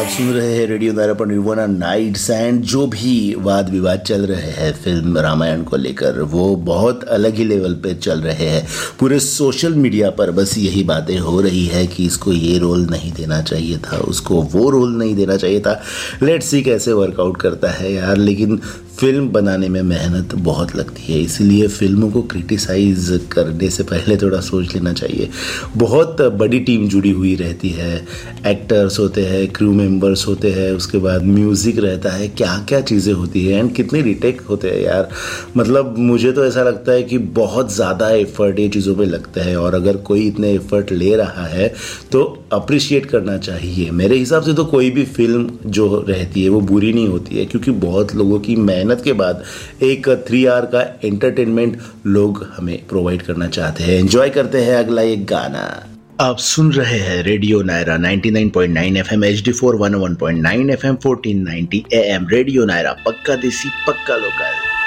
सुन रहे हैं रेडियो नायरा पर निर्वाणा नाइट्स। एंड जो भी वाद विवाद चल रहे हैं फिल्म रामायण को लेकर, वो बहुत अलग ही लेवल पे चल रहे हैं। पूरे सोशल मीडिया पर बस यही बातें हो रही है कि इसको ये रोल नहीं देना चाहिए था, उसको वो रोल नहीं देना चाहिए था। लेट्स सी कैसे वर्कआउट करता है यार। लेकिन फिल्म बनाने में मेहनत बहुत लगती है, इसलिए फिल्मों को क्रिटिसाइज़ करने से पहले थोड़ा सोच लेना चाहिए। बहुत बड़ी टीम जुड़ी हुई रहती है, एक्टर्स होते हैं, क्रू मेंबर्स होते हैं, उसके बाद म्यूज़िक रहता है, क्या क्या चीज़ें होती है एंड कितने रिटेक होते हैं यार। मतलब मुझे तो ऐसा लगता है कि बहुत ज़्यादा एफर्ट ये चीज़ों पे लगता है, और अगर कोई इतने एफर्ट ले रहा है तो अप्रिशिएट करना चाहिए। मेरे हिसाब से तो कोई भी फिल्म जो रहती है वो बुरी नहीं होती है, क्योंकि बहुत लोगों की मेहनत के बाद एक 3 आवर का एंटरटेनमेंट लोग हमें प्रोवाइड करना चाहते हैं। एंजॉय करते हैं अगला एक गाना। आप सुन रहे हैं radio Naira 99.9 FM HD4 101.9 FM 1490 AM। Radio Naira, पक्का देसी पक्का लोकल।